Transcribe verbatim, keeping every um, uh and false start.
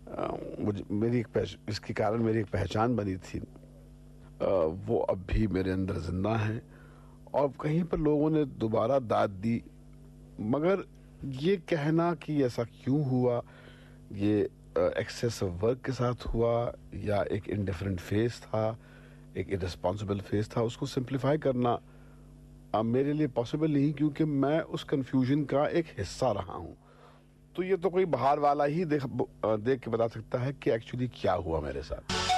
मुझे मेरी एक पहच, इसके कारण मेरी एक पहचान बनी थी, आ, वो अब भी मेरे अंदर जिंदा है। और कहीं पर लोगों ने दोबारा दाद दी, मगर ये कहना कि ऐसा क्यों हुआ, ये एक्सेस ऑफ वर्क के साथ हुआ या एक इनडिफरेंट फेस था, एक इररिस्पॉन्सिबल फेस था, उसको सिंप्लीफाई करना अब मेरे लिए पॉसिबल नहीं, क्योंकि मैं उस कंफ्यूजन का एक हिस्सा रहा हूं। तो ये तो कोई बाहर वाला ही देख देख के बता सकता है कि एक्चुअली क्या हुआ मेरे साथ।